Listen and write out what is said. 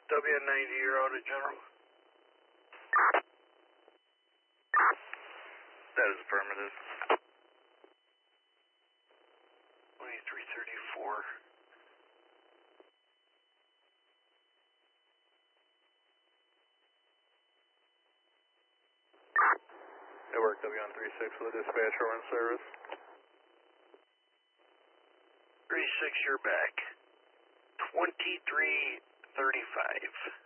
WN90, you're out at General. That is affirmative. 2334. Network WN36 for the dispatcher, we're in service. 36, you're back. 2335.